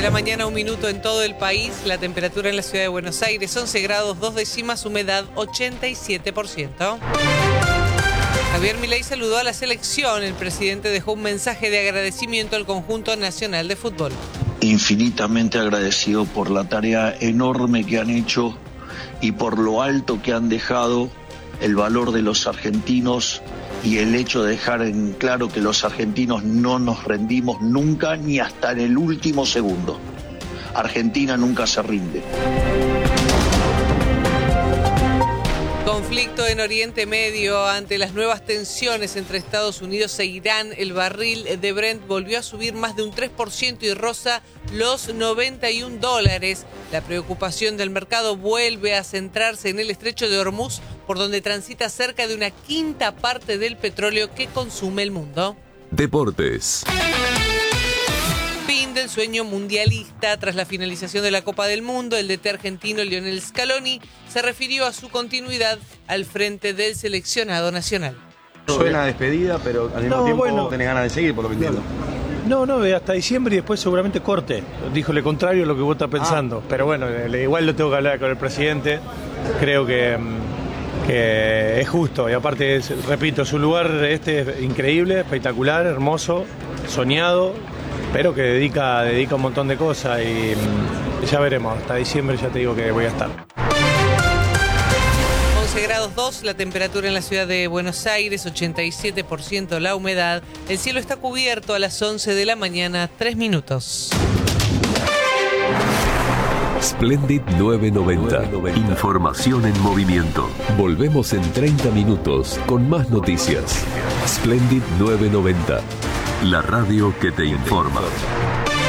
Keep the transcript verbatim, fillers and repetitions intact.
la mañana, un minuto en todo el país. La temperatura en la ciudad de Buenos Aires, once grados, dos décimas, humedad ochenta y siete por ciento. Javier Milei saludó a la selección. El presidente dejó un mensaje de agradecimiento al conjunto nacional de fútbol. Infinitamente agradecido por la tarea enorme que han hecho y por lo alto que han dejado el valor de los argentinos y el hecho de dejar en claro que los argentinos no nos rendimos nunca ni hasta en el último segundo. Argentina nunca se rinde. Conflicto en Oriente Medio. Ante las nuevas tensiones entre Estados Unidos e Irán, el barril de Brent volvió a subir más de un tres por ciento y roza los noventa y un dólares. La preocupación del mercado vuelve a centrarse en el estrecho de Hormuz, por donde transita cerca de una quinta parte del petróleo que consume el mundo. Deportes. Fin del sueño mundialista. Tras la finalización de la Copa del Mundo, el D T argentino Lionel Scaloni se refirió a su continuidad al frente del seleccionado nacional. Suena a despedida, pero al mismo No, tiempo bueno. tenés ganas de seguir, por lo que entiendo. No, no, hasta diciembre y después seguramente corte. Dijo lo contrario a lo que vos estás pensando. Ah. Pero bueno, igual lo tengo que hablar con el presidente. Creo que, que es justo. Y aparte, es, repito, su lugar este es increíble, espectacular, hermoso, soñado, pero que dedica, dedica un montón de cosas y, y ya veremos. Hasta diciembre ya te digo que voy a estar. once grados dos, la temperatura en la ciudad de Buenos Aires, ochenta y siete por ciento la humedad. El cielo está cubierto a las once de la mañana, tres minutos. Splendid nueve noventa. Información en movimiento. Volvemos en treinta minutos con más noticias. Splendid nueve noventa. La radio que te informa.